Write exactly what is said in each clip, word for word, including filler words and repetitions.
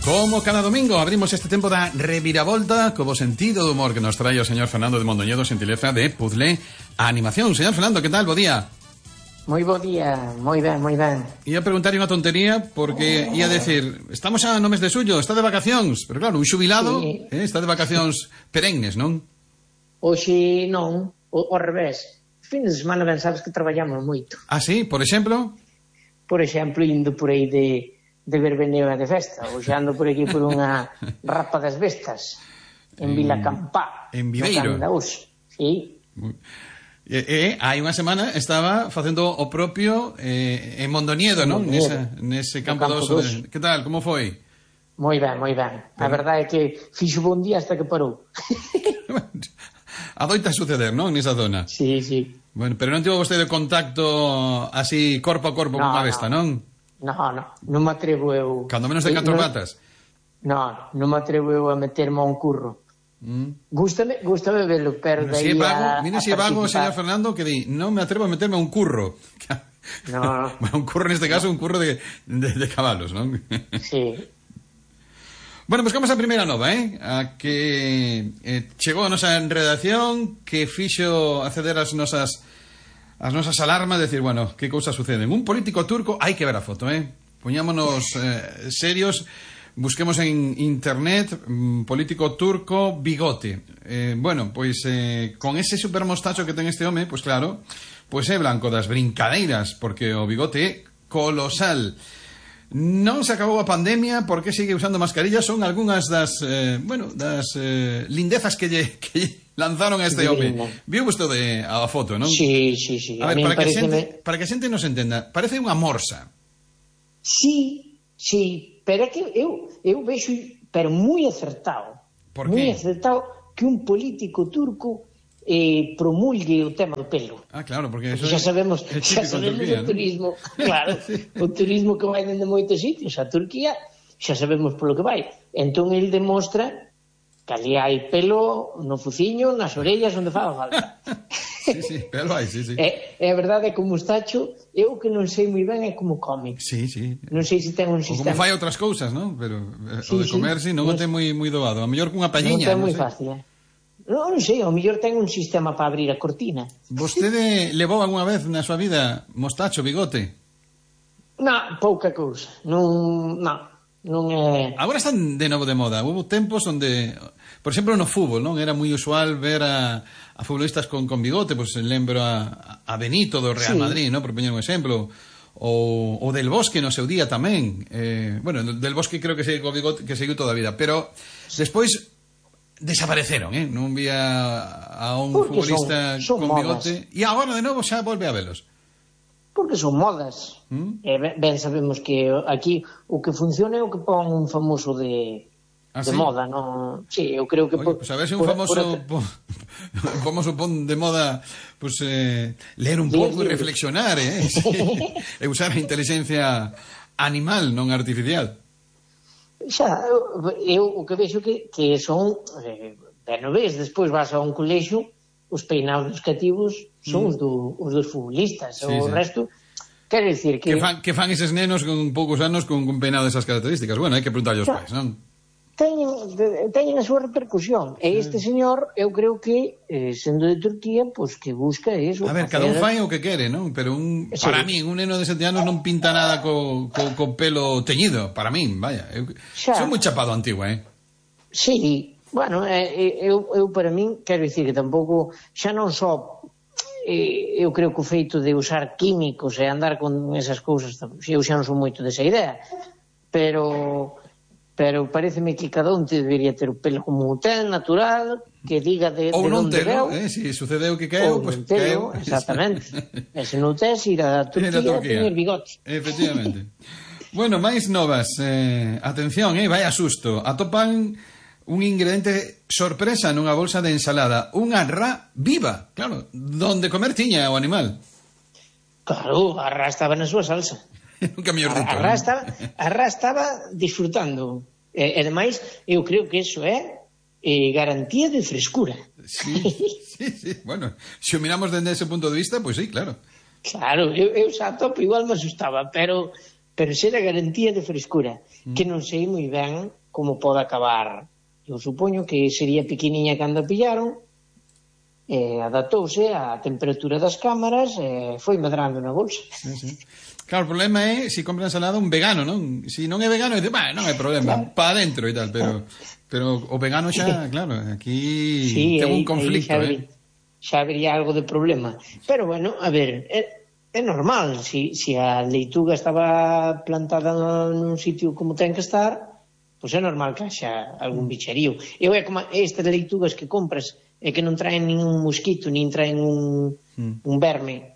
Como cada domingo abrimos este tempo da reviravolta co bo sentido do humor que nos trae o señor Fernando de Mondoñedo, xentileza de Puzzle Animación. Señor Fernando, que tal? Bo día. Moi bo día, moi ben, moi ben. Ia preguntar unha tontería porque ia decir, estamos xa no mes de suyo, está de vacacións, pero claro, un xubilado sí. eh, está de vacacións perennes, non? Oxe non, o, ao revés. Fin de semana ben sabes que traballamos moito. Ah, sí? Por exemplo? Por exemplo, indo por aí de, de verbeneo e de festa, ou xa ando por aquí por unha rapa das bestas en, en Vila Campá, en Viveiro. Sí. E, e hai unha semana estaba facendo o propio eh, en Mondoñedo, non? Nesa, nese campo, campo do oso. Que tal? Como foi? Moi ben, moi ben. Pero... A verdade é que fixo bon día hasta que parou. Adoita suceder, non? Nesa zona. Sí, sí. Bueno, pero non tivo vostede contacto así corpo a corpo no, con unha besta, no. non? No, no, non me atrevo eu... Cando menos de catro no, patas? No, non me atrevo eu a meterme a un curro. Mm. Gústame, gústame verlo, pero mira, si é vago, mira si é vago, señor Fernando, que di, non me atrevo a meterme a un curro. No, no. Bueno, un curro neste caso, no. Un curro de, de, de cabalos, non? Sí. Bueno, buscamos a primeira nova, eh? A que eh, chegou a nosa redacción, que fixo acceder as nosas as nosas alarmas, decir, bueno, que cousas suceden. Un político turco, hai que ver a foto, eh? Poñámonos eh, serios, busquemos en internet, um, político turco, bigote. Eh, bueno, pois eh, con ese supermostacho que ten este home, pois claro, pois é blanco das brincadeiras, porque o bigote é colosal. Non se acabou a pandemia, porque sigue usando mascarillas, son algunhas das, eh, bueno, das eh, lindezas que lle, que lle lanzaron a este home. Viu vostede a foto, non? Sí, sí, sí. A, a ver, para que, xente, me... para que a xente nos entenda, parece unha morsa. Sí, sí, pero é que eu, eu vexo, pero moi acertado. Por moi acertado que un político turco eh, promulgue o tema do pelo. Ah, claro, porque eso xa sabemos, xa sabemos Turquía, o turismo, ¿no? Claro, sí. O turismo que vai dende moitos sitios a Turquía, xa sabemos polo que vai. Entón el demostra que ali hai pelo no fuciño, nas orellas, onde faga falta. Sí, sí, pelo hai, sí, sí. É, é a verdade é que o mostacho, eu que non sei moi ben é como come. Sí, sí. Non sei se ten un sistema. O como fai outras cousas, non? Pero sí, o de comer, sí, non o ten moi moi doado. A mellor cunha pañiña, non ten moi fácil, eh? Non, non sei, ao mellor ten un sistema para abrir a cortina. Vostede levou algunha vez na súa vida mostacho, bigote? Non, pouca cousa. Non, non, non é... Agora están de novo de moda. Hubo tempos onde, por exemplo, no fútbol, non? Era moi usual ver a, a futbolistas con, con bigote, pois pues, lembro a, a Benito do Real sí. Madrid, non? Por poñer un exemplo. O, o del Bosque no seu día tamén. Eh, bueno, del Bosque creo que seguiu bigote, que seguiu toda a vida, pero despois desapareceron, eh? Non vía a un porque futbolista son, son con bigote e agora de novo xa volve a velos. Porque son modas. ¿Mm? Eh, ben sabemos que aquí o que funciona é o que pon un famoso de ¿Ah, de sí? moda, non? Sí, eu creo que Oye, por, pues a ver se un por, famoso por... un famoso pon de moda pues eh, leer un pouco e reflexionar, eh? Sí. E usar a inteligencia animal, non artificial. Xa, eu o que vexo que, que son eh, ben o ves, despois vas a un colexo, os peinados cativos son mm. os, do, os dos futbolistas, sí, o sí. resto quero dicir que... Que fan, que fan eses nenos con poucos anos con un peinado desas características? Bueno, hai que preguntarlle aos pais, non? Teñen, teñen a súa repercusión e este señor, eu creo que eh, sendo de Turquía, pois pues, que busca eso. A ver, cada un fai o que quere, non? Pero un, sí. para mí, un neno de sete anos non pinta nada co, co, co pelo teñido, para min, vaya. Eu, son moi chapado antigo, eh? Sí, bueno, eh, eu, eu para min, quero dicir que tampouco, xa non só eh, eu creo que o feito de usar químicos e andar con esas cousas, eu xa non son moito desa idea, pero... pero pareceme que cada un debería ter o pelo como ten, natural, que diga de, ou de non onde veu. Eh, si sucedeu que caeu, pois pues, caeu. Exactamente. E se non tes, ir a Turquía, a tener bigotes. Efectivamente. Bueno, máis novas. Eh, atención, eh, vai a susto. Atopan un ingrediente sorpresa nunha bolsa de ensalada. Unha rá viva, claro. Donde comer tiña o animal. Claro, a rá estaba na súa salsa. Nunca mellor dito. A rá estaba, a rá estaba disfrutando. E, e demais, eu creo que eso é eh, garantía de frescura. Sí, sí, sí. Bueno, se o miramos dende ese punto de vista, pois pues sí, claro. Claro, eu, eu xa topo igual me asustaba, pero pero será garantía de frescura, mm. que non sei moi ben como pode acabar. Eu supoño que sería pequeniña cando a pillaron, eh, adaptouse á temperatura das cámaras e eh, foi medrando na bolsa. Sí, sí. Claro, o problema é se si compra ensalada un vegano, non? Se si non é vegano, dice, bah, non hai problema, claro, pa dentro e tal, pero pero o vegano xa, claro, aquí sí, ten un aí, conflicto, aí xa, eh. Xa habría algo de problema. Pero bueno, a ver, é, é normal, se si, si a leituga estaba plantada nun sitio como ten que estar, pois é normal que haxa algún bicherío. E é como estas leitugas que compras e que non traen ningún mosquito, nin traen un, mm. un verme.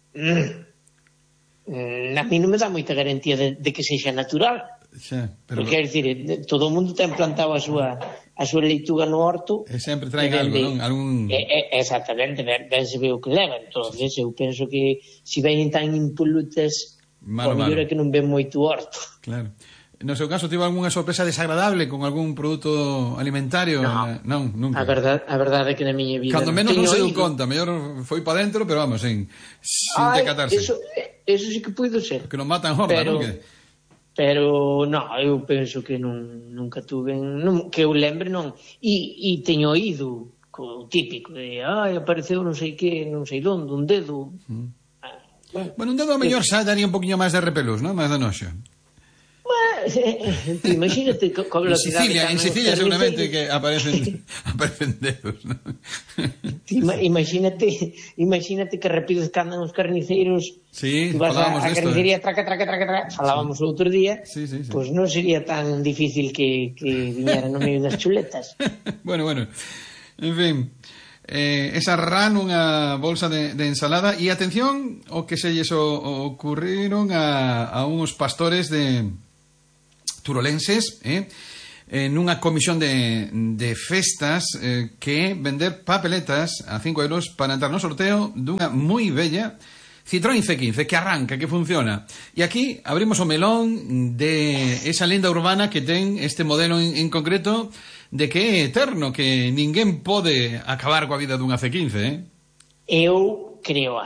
Mm. A mí non me dá moita garantía de, de que sexa natural. Xa, pero... Porque, quer dicir, todo o mundo ten plantado a súa a súa leituga no horto e sempre traen algo, non? Algún... E, e, exactamente, ben, ben se ve o que leva. Entonces eu penso que se veñen tan impolutas, o mellor é que non ven moito horto. Claro. No seu caso, tivo algunha sorpresa desagradable con algún produto alimentario? No, non, nunca. A verdade, a verdade é que na miña vida... Cando menos non se deu conta, mellor foi para dentro, pero vamos, sin, sin Ay, decatarse. Eso, eso sí que puido ser. Que non matan horda, pero, non? Que... Pero, non, eu penso que non, nunca tuve... Non, que eu lembre, non. E, e teño oído o típico de, ai, apareceu non sei que, non sei donde, un dedo... Mm. Ah, bueno, bueno, un dedo a mellor xa daría un poquinho máis de repelús, non? Máis de noxo. Bueno, imagínate co en Sicilia, en Sicilia seguramente que aparecen aparecen dedos, ¿no? Imagínate, imagínate que rápido que andan os carniceiros. Sí, vas a, a carnicería, eh. traca, traca, traca, traca, falábamos sí. outro día, sí, sí, sí. Pues non sería tan difícil que, que viñera no medio das chuletas. Bueno, bueno, en fin, eh, esa ran unha bolsa de, de ensalada e atención o que se lles ocurriron a, a uns pastores de turolenses, eh, en unha comisión de, de festas eh, que vender papeletas a cinco euros para entrar no sorteo dunha moi bella Citroën C quince, que arranca, que funciona. E aquí abrimos o melón de esa lenda urbana que ten este modelo en, en concreto de que é eterno, que ninguén pode acabar coa vida dunha C quince, eh? Eu creoa.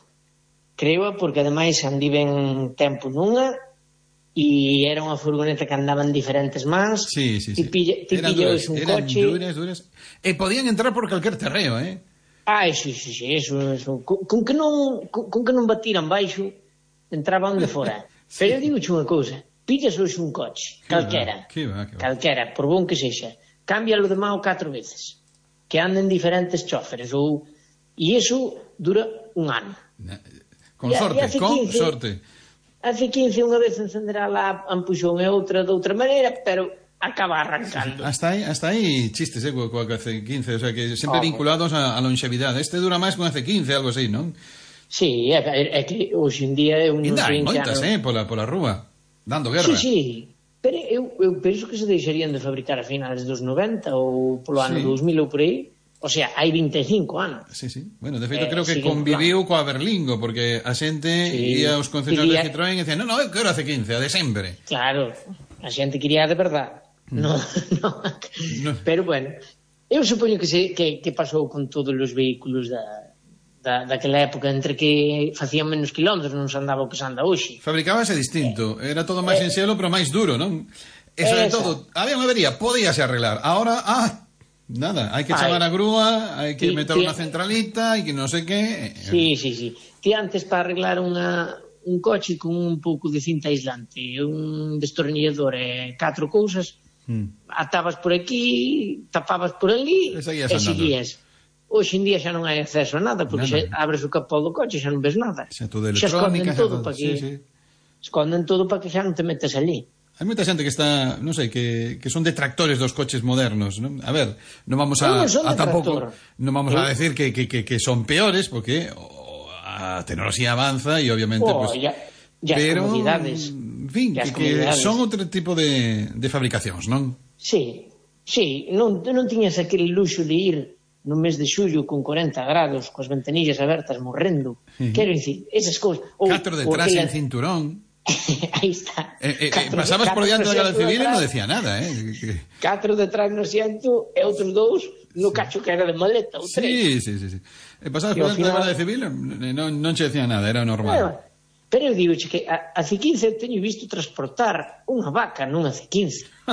Creoa porque ademais andiven tempo nunha e era unha furgoneta que andaba en diferentes mans. Sí, sí, sí. Ti pillas un eran coche. Duras, duras. E podían entrar por calquer terreo, eh? Ah, sí, sí, sí, eso, eso. Con, con que non con, con que non batiran baixo, entraba onde fora. Sí. Pero eu digo unha cousa, pillas hoxe un coche, calquera, que va, que va. calquera, por bon que sexa, cámbialo de mao catro veces, que anden diferentes chóferes, ou e iso dura un ano. Con e, sorte, e con quince, sorte. A C quince unha vez encenderá lá a ampuxón e outra de outra maneira, pero acaba arrancando. Hasta aí, hasta aí chistes, eh, coa C quince, o sea, que sempre oh, vinculados a, a longevidade. Este dura máis con a C quince, algo así, non? Sí, é, é que hoxe en día é un... E dai moitas, eh, pola, pola rúa, dando guerra. Sí, sí, pero eu, eu penso que se deixarían de fabricar a finales dos noventa ou polo ano sí. dos mil ou por aí. O sea, hai vinte e cinco anos. Sí, sí. Bueno, de feito, eh, creo que conviviu coa Berlingo, porque a xente sí. ia aos concesionarios de Citroën e dicían, non, non, eu quero a C quince, a de sempre. Claro, a xente quería de verdade. Mm. No, no. no. Pero, bueno, eu supoño que, se, que, que pasou con todos os vehículos da, da, daquela época, entre que facían menos kilómetros, non se andaba o que se anda hoxe. Fabricábase distinto, eh, era todo máis eh, en xelo, pero máis duro, non? E sobre esa. todo, había unha avería, podíase arreglar. Ahora, ah... Nada, hai que chamar a grúa, hai que sí, meter unha centralita, hai que non sei que... Sí, sí, sí. Ti antes para arreglar unha, un coche con un pouco de cinta aislante, un destornillador e catro cousas, hmm. atabas por aquí, tapabas por ali e seguías. Hoxe en día xa non hai acceso a nada, porque nada. Xa abres o capó do coche xa non ves nada. Xa todo electrónica, xa esconden todo para que... Sí, sí. Esconden todo para que xa non te metes ali. Hai moita xente que está, non sei, que, que son detractores dos coches modernos, non? A ver, non vamos a, no, a tampouco, non vamos ¿Eh? a decir que, que, que, que son peores, porque oh, a tecnoloxía avanza e obviamente, oh, pues, ya, ya pero, comunidades, en fin, que, que son outro tipo de, de fabricacións, non? Sí, sí, non, non tiñas aquele luxo de ir no mes de xullo con corenta grados, coas ventanillas abertas, morrendo. Uh-huh. Quero dicir, esas cousas. Catro detrás en cinturón. Aí está. Eh, eh, pasabas por diante da Garda Civil e non decía nada, eh? Catro detrás no asiento e outros dous no cacho que era de maleta, ou tres. Sí, sí, sí, sí. E pasabas por diante da Garda Civil e non, non che decía nada, era normal. Pero, pero eu digo que a, a C quince teño visto transportar unha vaca nunha C quince.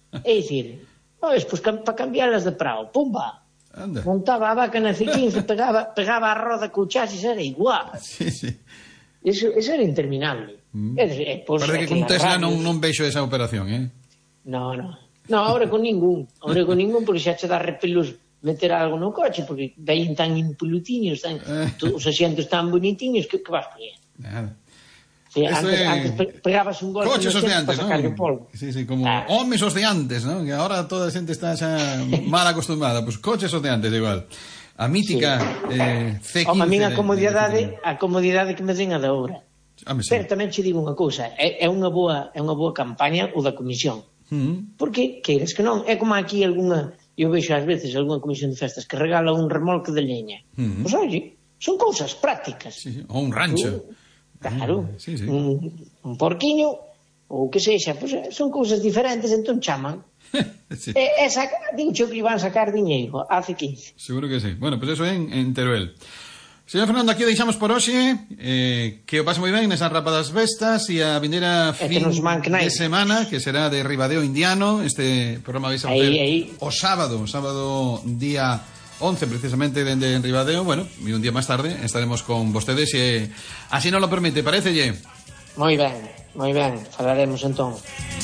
É dicir, pois, pois para cambiarlas de prao, pumba, Anda. montaba a vaca na C quince, pegaba, pegaba a roda co chasis, era igual. Sí, sí. Eso, eso era interminable. Mm. É, é, pois, Parece que con Tesla non, non vexo esa operación, eh? No, no. No, ahora con ningún. Ahora con ningún, porque xa che dá repelos meter algo no coche, porque vein tan impolutiños, tan, eh. os asientos tan bonitiños, que, que vas poñer? Nada. Sí, antes, é... antes pegabas un golpe coches os de antes, para sacarle ¿no? polvo. Sí, sí, como ah. homes os de antes, ¿no? Que ahora toda a xente está xa mal acostumada. Pues coches os de antes igual. A mítica sí. eh, C quince. Home, a min a comodidade, a comodidade que me den a da obra. Home, sí. Pero tamén che digo unha cousa, é, é unha boa é unha boa campaña o da comisión. Mm. Porque, queiras que non, é como aquí algunha, eu vexo ás veces algunha comisión de festas que regala un remolque de leña. Mm. Pois oye, son cousas prácticas. Sí, sí. Ou un rancho. Uh, Claro, sí, sí. Un, un porquiño ou que sexa, pois son cousas diferentes, entón chaman. Sí. E, e saca, dincho que iban sacar diñeiro a C quince. Seguro que sí. Bueno, pois pues eso en, en Teruel. Señor Fernando, aquí o deixamos por hoxe, eh, que o pase moi ben nesas rapadas vestas e a vindeira fin de semana, que será de Ribadeo Indiano. Este programa vais a facer o sábado, o sábado día once precisamente dende en Ribadeo. Bueno, e un día máis tarde estaremos con vostedes e así non lo permite, parecelle? Moi ben, moi ben, falaremos entón.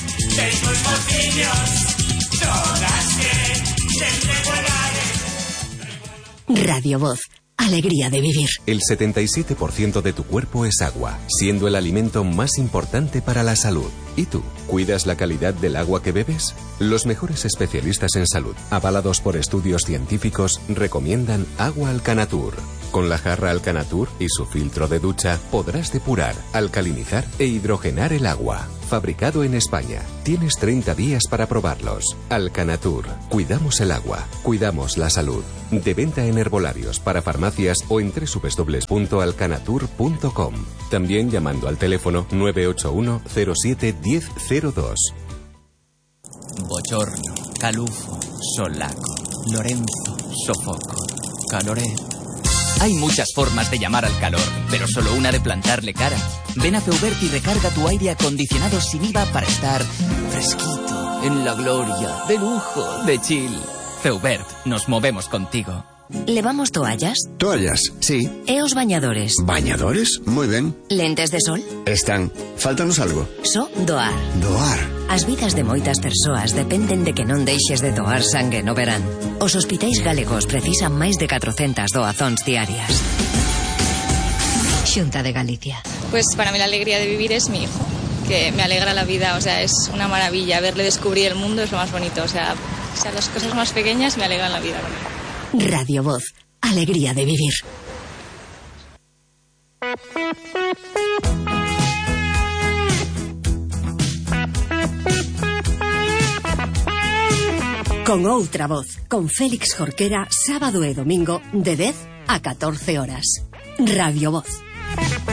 Radio Voz, alegría de vivir. El setenta y siete por ciento de tu cuerpo es agua, siendo el alimento más importante para la salud. ¿Y tú? ¿Cuidas la calidad del agua que bebes? Los mejores especialistas en salud, avalados por estudios científicos, recomiendan agua Alcanatur. Con la jarra Alcanatur y su filtro de ducha podrás depurar, alcalinizar e hidrogenar el agua. Fabricado en España. Tienes treinta días para probarlos. Alcanatur. Cuidamos el agua. Cuidamos la salud. De venta en herbolarios, para farmacias o en doble u doble u doble u punto alcanatur punto com. También llamando al teléfono nueve ocho uno cero siete uno cero cero dos. Bochorno, calufo, solaco, Lorenzo, sofoco, caloret. Hay muchas formas de llamar al calor, pero solo una de plantarle cara. Ven a Feubert y recarga tu aire acondicionado sin I V A para estar fresquito, en la gloria, de lujo, de chill. Feubert, nos movemos contigo. ¿Levamos toallas? Toallas, sí. E os bañadores? ¿Bañadores? Muy ben. Lentes de sol? Están. Fáltanos algo. So doar. Doar. As vidas de moitas persoas dependen de que non deixes de doar sangue no verán. Os hospitais galegos precisan máis de catrocentas doazóns diarias. Xunta de Galicia. Pues para mí la alegría de vivir es mi hijo, que me alegra la vida, o sea, es una maravilla. Verle descubrir el mundo es lo más bonito, o sea, o sea las cosas más pequeñas me alegran la vida. Radio Voz, alegría de vivir. Con outra voz, con Félix Jorquera, sábado e domingo de dez a catorce horas. Radio Voz.